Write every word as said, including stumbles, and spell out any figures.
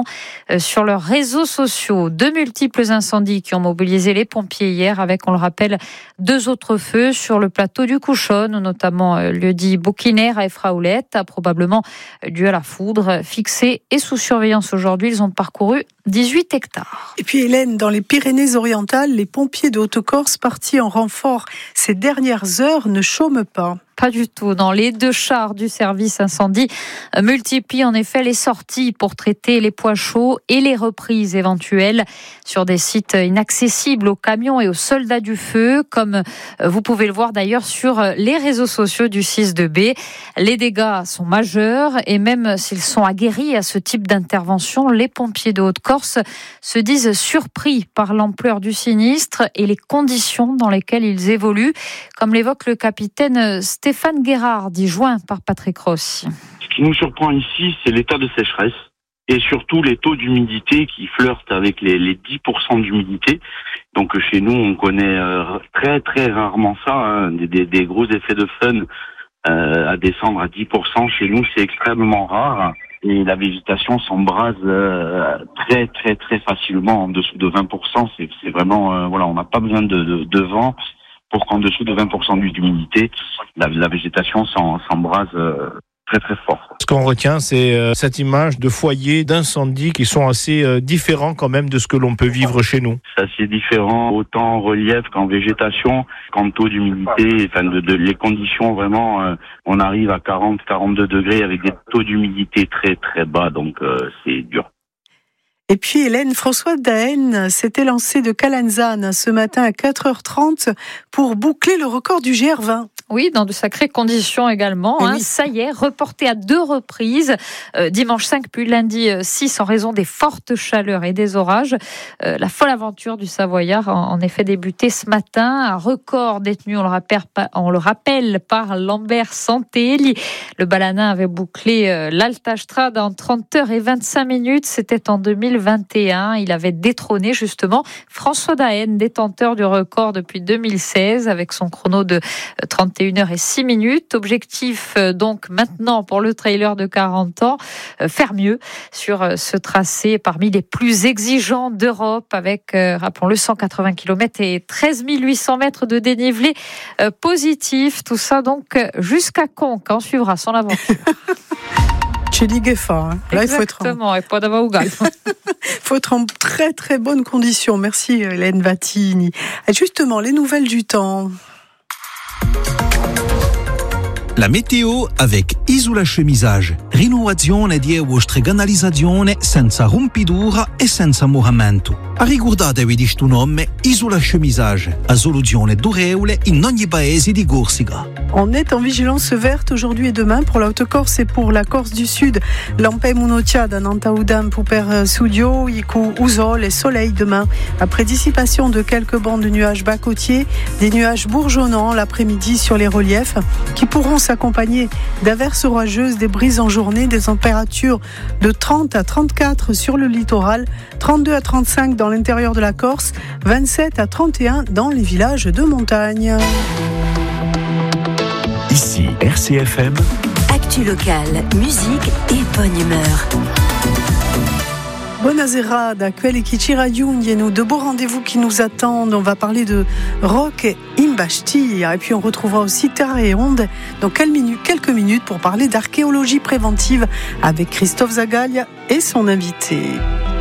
sur leurs réseaux sociaux. Deux multiples incendies qui ont mobilisé les pompiers hier avec, on le rappelle, deux autres feux sur le plateau du Couchonne, notamment lieu-dit Bouquinaire à Efraoulette, probablement dû à la foudre. Fixés et sous surveillance aujourd'hui, ils ont parcouru dix-huit hectares. Et puis Hélène, dans les Pyrénées-Orientales, les pompiers de Haute-Corse partis en renfort ces dernières heures ne chôment pas. Pas du tout. Dans les deux chars du service incendie multiplient en effet les sorties pour traiter les poids chauds et les reprises éventuelles sur des sites inaccessibles aux camions et aux soldats du feu, comme vous pouvez le voir d'ailleurs sur les réseaux sociaux du six deux B. Les dégâts sont majeurs et même s'ils sont aguerris à ce type d'intervention, les pompiers de Haute-Corse se disent surpris par l'ampleur du sinistre et les conditions dans lesquelles ils évoluent, comme l'évoque le capitaine Stéphane Stéphane Guérard, dit joint par Patrick Rossi. Ce qui nous surprend ici, c'est l'état de sécheresse et surtout les taux d'humidité qui flirtent avec les, les dix pour cent d'humidité. Donc chez nous, on connaît euh, très très rarement ça, hein, des, des, des gros effets de fun euh, à descendre à dix pour cent. Chez nous, c'est extrêmement rare et la végétation s'embrase euh, très très très facilement en dessous de vingt pour cent. C'est, c'est vraiment, euh, voilà, on n'a pas besoin de, de, de vent pour qu'en dessous de vingt pour cent d'humidité, la, la végétation s'en, s'embrase euh, très très fort. Ce qu'on retient, c'est euh, cette image de foyers, d'incendies qui sont assez euh, différents quand même de ce que l'on peut vivre chez nous. C'est assez différent, autant en relief qu'en végétation, qu'en taux d'humidité, enfin de, de les conditions vraiment, euh, on arrive à quarante à quarante-deux degrés avec des taux d'humidité très très bas, donc euh, c'est dur. Et puis Hélène, François Daen s'était lancé de Calanzane ce matin à quatre heures trente pour boucler le record du G R vingt. Oui, dans de sacrées conditions également. Hein. Oui. Ça y est, reporté à deux reprises, euh, dimanche cinq puis lundi six en raison des fortes chaleurs et des orages. Euh, la folle aventure du Savoyard a en effet débuté ce matin. Un record détenu, on le rappelle, on le rappelle par Lambert Santelli. Le Balanin avait bouclé euh, l'Alta Strada en trente heures et vingt-cinq minutes. C'était en deux mille vingt et un. Il avait détrôné justement François Daen, détenteur du record depuis deux mille seize, avec son chrono de trente et une heures et six minutes. Objectif donc maintenant pour le trailer de quarante ans, faire mieux sur ce tracé parmi les plus exigeants d'Europe avec, rappelons-le, cent quatre-vingts kilomètres et treize mille huit cents mètres de dénivelé positif. Tout ça donc jusqu'à Conques. On suivra son aventure. Chez Gueffa. Hein. Là, exactement, il faut être en... il faut être en très très bonnes conditions. Merci Hélène Vattini. Et justement, les nouvelles du temps. La météo avec Isola Chemisage. Rinnovazione di vostre canalizzazione senza rompitura e senza moramento. Ricordatevi di sto nome Isola Chemisage, a soluzione dureule in ogni paese di Corsica. On est en vigilance verte aujourd'hui et demain pour la Haute-Corse et pour la Corse du Sud. Lampé Munotia da Nantaoudam Pouper Studio, Iku Ouzol et soleil demain. Après dissipation de quelques bandes de nuages bas côtiers, des nuages bourgeonnants l'après-midi sur les reliefs qui pourront s'accompagner d'averses orageuses, des brises en journée, des températures de trente à trente-quatre sur le littoral, trente-deux à trente-cinq dans l'intérieur de la Corse, vingt-sept à trente et un dans les villages de montagne. Ici, R C F M. Actu locale, musique et bonne humeur. Buonasera da quelli che ci raggiungono, de beaux rendez-vous qui nous attendent. On va parler de rock in Bastia et puis on retrouvera aussi Terre et Onde dans quelques minutes pour parler d'archéologie préventive avec Christophe Zagalia et son invité.